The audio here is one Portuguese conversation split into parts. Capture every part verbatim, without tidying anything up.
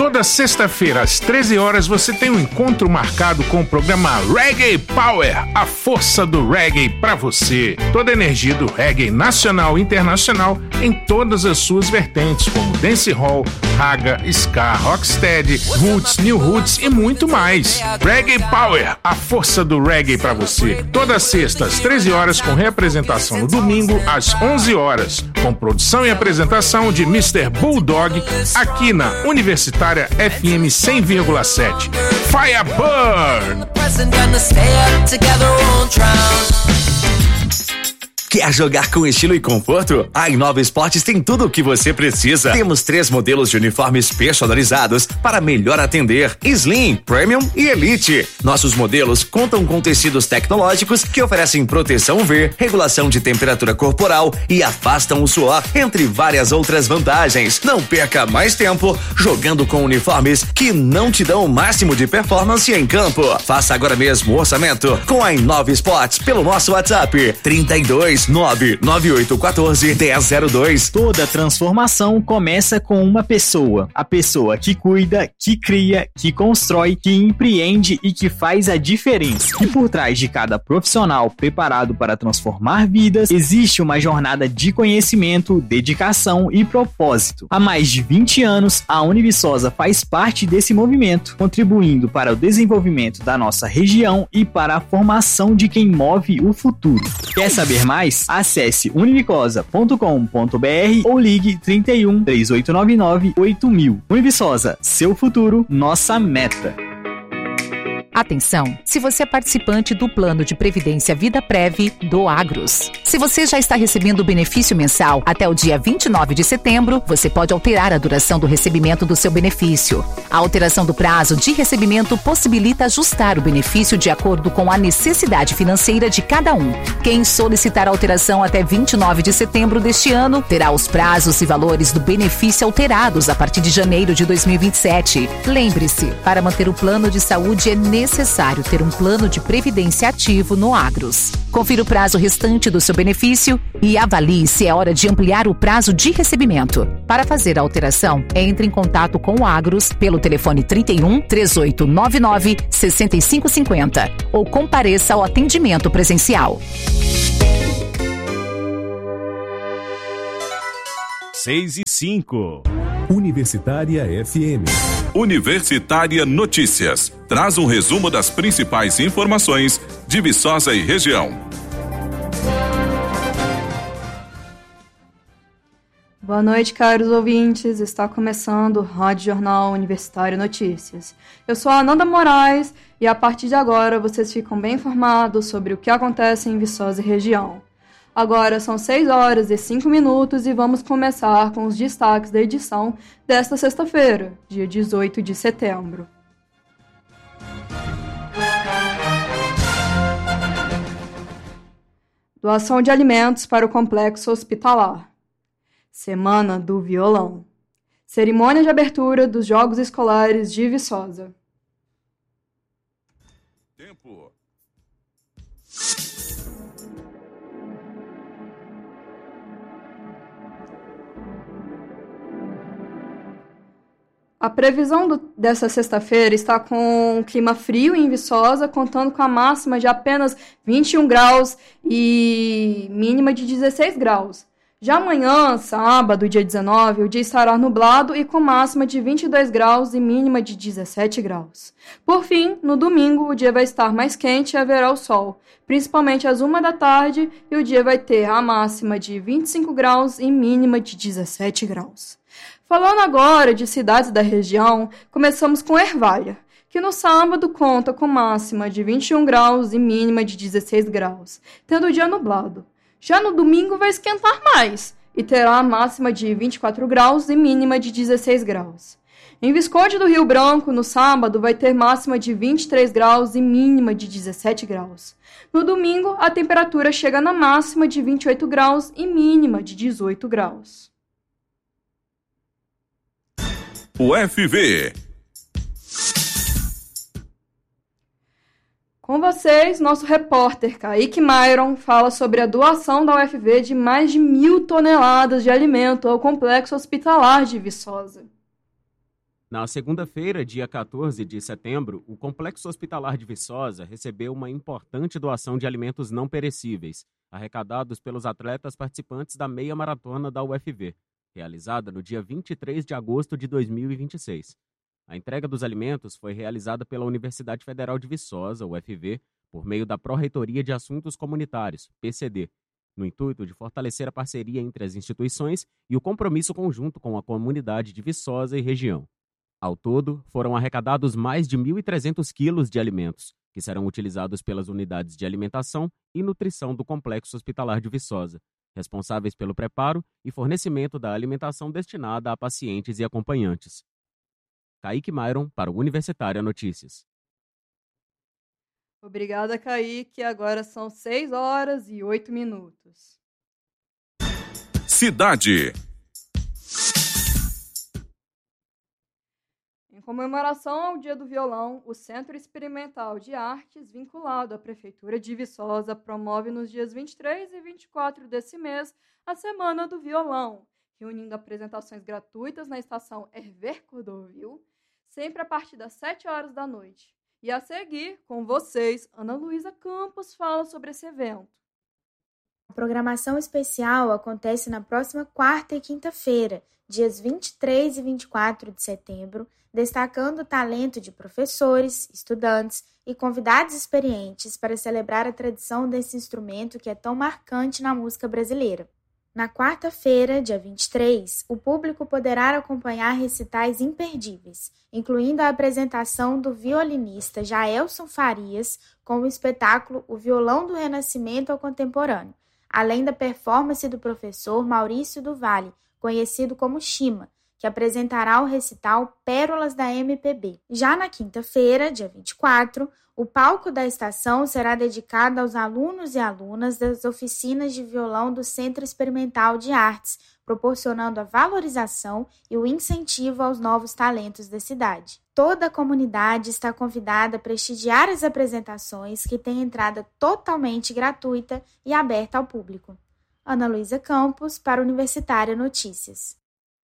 Toda sexta-feira, às treze horas, você tem um encontro marcado com o programa Reggae Power, a força do reggae pra você. Toda a energia do reggae nacional e internacional em todas as suas vertentes, como dancehall, raga, ska, rocksteady, roots, new roots e muito mais. Reggae Power, a força do reggae pra você. Toda sexta, às treze horas, com representação no domingo, às onze horas. Com produção e apresentação de mister Bulldog, aqui na Universitária F M cem vírgula sete. Firebird! Quer jogar com estilo e conforto? A Inova Esportes tem tudo o que você precisa. Temos três modelos de uniformes personalizados para melhor atender: Slim, Premium e Elite. Nossos modelos contam com tecidos tecnológicos que oferecem proteção U V, regulação de temperatura corporal e afastam o suor, entre várias outras vantagens. Não perca mais tempo jogando com uniformes que não te dão o máximo de performance em campo. Faça agora mesmo o orçamento com a Inova Esportes pelo nosso WhatsApp trinta e dois, nove nove oito um quatro, um zero zero dois. Toda transformação começa com uma pessoa. A pessoa que cuida, que cria, que constrói, que empreende e que faz a diferença. E por trás de cada profissional preparado para transformar vidas, existe uma jornada de conhecimento, dedicação e propósito. Há mais de vinte anos, a Univiçosa faz parte desse movimento, contribuindo para o desenvolvimento da nossa região e para a formação de quem move o futuro. Quer saber mais? Acesse univicosa ponto com ponto b r ou ligue trinta e um, três oito nove nove, oito mil. Univiçosa, seu futuro, nossa meta. Atenção, se você é participante do Plano de Previdência Vida Prev do Agros. Se você já está recebendo o benefício mensal até o dia vinte e nove de setembro, você pode alterar a duração do recebimento do seu benefício. A alteração do prazo de recebimento possibilita ajustar o benefício de acordo com a necessidade financeira de cada um. Quem solicitar a alteração até vinte e nove de setembro deste ano terá os prazos e valores do benefício alterados a partir de janeiro de dois mil e vinte e sete. Lembre-se, para manter o plano de saúde é necessário necessário ter um plano de previdência ativo no Agros. Confira o prazo restante do seu benefício e avalie se é hora de ampliar o prazo de recebimento. Para fazer a alteração, entre em contato com o Agros pelo telefone trinta e um, três oito nove nove, seis cinco cinco zero ou compareça ao atendimento presencial. seis e cinco. Universitária F M. Universitária Notícias. Traz um resumo das principais informações de Viçosa e região. Boa noite, caros ouvintes. Está começando o Rádio Jornal Universitário Notícias. Eu sou a Ananda Moraes e a partir de agora vocês ficam bem informados sobre o que acontece em Viçosa e região. Agora são seis horas e cinco minutos e vamos começar com os destaques da edição desta sexta-feira, dia dezoito de setembro. Doação de alimentos para o complexo hospitalar. Semana do Violão. Cerimônia de abertura dos Jogos Escolares de Viçosa. Tempo. A previsão do, dessa sexta-feira está com um clima frio em Viçosa, contando com a máxima de apenas vinte e um graus e mínima de dezesseis graus. Já amanhã, sábado, dia dezenove, o dia estará nublado e com máxima de vinte e dois graus e mínima de dezessete graus. Por fim, no domingo, o dia vai estar mais quente e haverá o sol, principalmente às uma da tarde, e o dia vai ter a máxima de vinte e cinco graus e mínima de dezessete graus. Falando agora de cidades da região, começamos com Ervalha, que no sábado conta com máxima de vinte e um graus e mínima de dezesseis graus, tendo o dia nublado. Já no domingo vai esquentar mais e terá a máxima de vinte e quatro graus e mínima de dezesseis graus. Em Visconde do Rio Branco, no sábado, vai ter máxima de vinte e três graus e mínima de dezessete graus. No domingo, a temperatura chega na máxima de vinte e oito graus e mínima de dezoito graus. U F V. Com vocês, nosso repórter Kaique Myron fala sobre a doação da U F V de mais de mil toneladas de alimento ao complexo hospitalar de Viçosa. Na segunda-feira, dia quatorze de setembro, o Complexo Hospitalar de Viçosa recebeu uma importante doação de alimentos não perecíveis, arrecadados pelos atletas participantes da meia maratona da U F V, realizada no dia vinte e três de agosto de dois mil e vinte e seis. A entrega dos alimentos foi realizada pela Universidade Federal de Viçosa, U F V, por meio da Pró-Reitoria de Assuntos Comunitários, P C D, no intuito de fortalecer a parceria entre as instituições e o compromisso conjunto com a comunidade de Viçosa e região. Ao todo, foram arrecadados mais de mil e trezentos quilos de alimentos, que serão utilizados pelas unidades de alimentação e nutrição do Complexo Hospitalar de Viçosa, responsáveis pelo preparo e fornecimento da alimentação destinada a pacientes e acompanhantes. Kaique Myron, para o Universitária Notícias. Obrigada, Kaique. Agora são seis horas e oito minutos. Cidade. Em comemoração ao Dia do Violão, o Centro Experimental de Artes, vinculado à Prefeitura de Viçosa, promove nos dias vinte e três e vinte e quatro desse mês a Semana do Violão, reunindo apresentações gratuitas na estação Hervé Cordovil, sempre a partir das sete horas da noite. E a seguir, com vocês, Ana Luísa Campos fala sobre esse evento. A programação especial acontece na próxima quarta e quinta-feira, dias vinte e três e vinte e quatro de setembro, destacando o talento de professores, estudantes e convidados experientes para celebrar a tradição desse instrumento que é tão marcante na música brasileira. Na quarta-feira, dia vinte e três, o público poderá acompanhar recitais imperdíveis, incluindo a apresentação do violinista Jaelson Farias com o espetáculo O Violão do Renascimento ao Contemporâneo, além da performance do professor Maurício do Vale, conhecido como Chima, que apresentará o recital Pérolas da M P B. Já na quinta-feira, dia vinte e quatro, o palco da estação será dedicado aos alunos e alunas das oficinas de violão do Centro Experimental de Artes, proporcionando a valorização e o incentivo aos novos talentos da cidade. Toda a comunidade está convidada a prestigiar as apresentações, que têm entrada totalmente gratuita e aberta ao público. Ana Luísa Campos, para Universitária Notícias.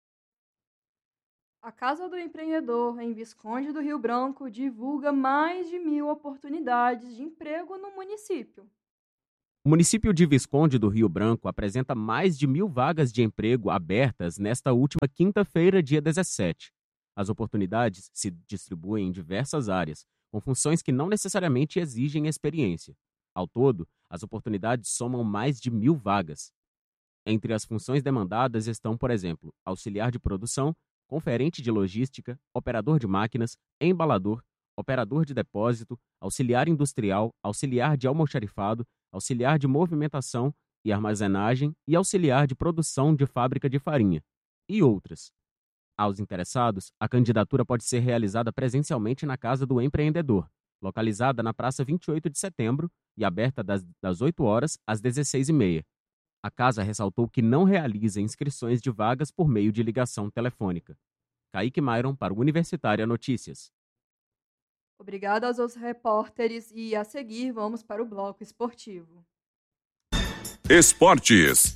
A Casa do Empreendedor, em Visconde do Rio Branco, divulga mais de mil oportunidades de emprego no município. O município de Visconde do Rio Branco apresenta mais de mil vagas de emprego abertas nesta última quinta-feira, dia dezessete. As oportunidades se distribuem em diversas áreas, com funções que não necessariamente exigem experiência. Ao todo, as oportunidades somam mais de mil vagas. Entre as funções demandadas estão, por exemplo, auxiliar de produção, conferente de logística, operador de máquinas, embalador, operador de depósito, auxiliar industrial, auxiliar de almoxarifado, auxiliar de movimentação e armazenagem e auxiliar de produção de fábrica de farinha, e outras. Aos interessados, a candidatura pode ser realizada presencialmente na Casa do Empreendedor, localizada na Praça vinte e oito de setembro e aberta das, das oito horas às dezesseis e meia. A casa ressaltou que não realiza inscrições de vagas por meio de ligação telefônica. Kaique Myron, para o Universitária Notícias. Obrigada aos repórteres e, a seguir, vamos para o bloco esportivo. Esportes.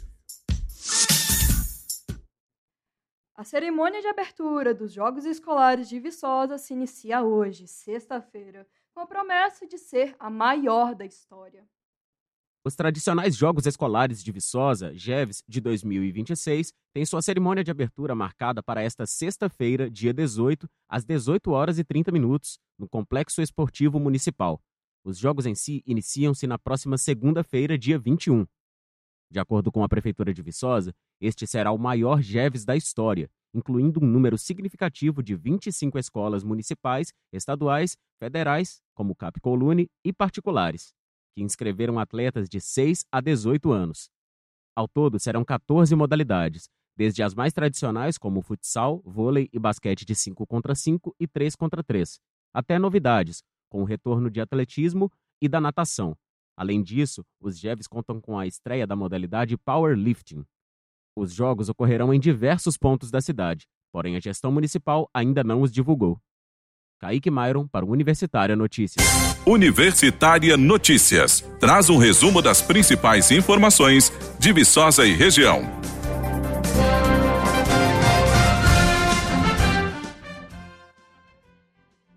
A cerimônia de abertura dos Jogos Escolares de Viçosa se inicia hoje, sexta-feira, com a promessa de ser a maior da história. Os tradicionais Jogos Escolares de Viçosa, Jeves, de dois mil e vinte e seis, têm sua cerimônia de abertura marcada para esta sexta-feira, dia dezoito, às dezoito horas e trinta minutos, no Complexo Esportivo Municipal. Os jogos em si iniciam-se na próxima segunda-feira, dia vinte e um. De acordo com a Prefeitura de Viçosa, este será o maior Jeves da história, incluindo um número significativo de vinte e cinco escolas municipais, estaduais, federais, como Capcolune, e particulares, que inscreveram atletas de seis a dezoito anos. Ao todo, serão quatorze modalidades, desde as mais tradicionais como futsal, vôlei e basquete de cinco contra cinco e três contra três, até novidades, com o retorno de atletismo e da natação. Além disso, os Jeves contam com a estreia da modalidade Powerlifting. Os jogos ocorrerão em diversos pontos da cidade, porém a gestão municipal ainda não os divulgou. Kaique Myron, para o Universitária Notícias. Universitária Notícias. Traz um resumo das principais informações de Viçosa e região.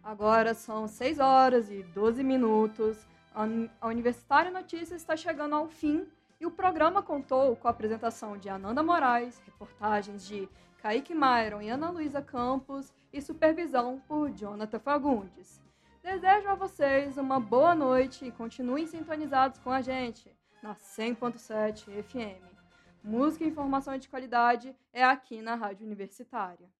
Agora são seis horas e doze minutos. A Universitária Notícias está chegando ao fim e o programa contou com a apresentação de Ananda Moraes, reportagens de Kaique Myron e Ana Luísa Campos e supervisão por Jonathan Fagundes. Desejo a vocês uma boa noite e continuem sintonizados com a gente na cem ponto sete F M. Música e informação de qualidade é aqui na Rádio Universitária.